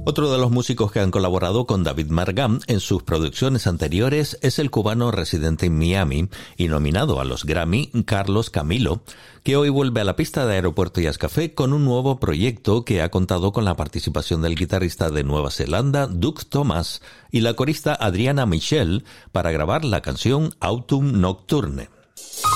Otro de los músicos que han colaborado con David Margam en sus producciones anteriores es el cubano residente en Miami y nominado a los Grammy, Carlos Camilo, que hoy vuelve a la pista de Aeropuerto Jazz Café con un nuevo proyecto que ha contado con la participación del guitarrista de Nueva Zelanda, Doug Thomas, y la corista Adriana Michel para grabar la canción Autumn Nocturne.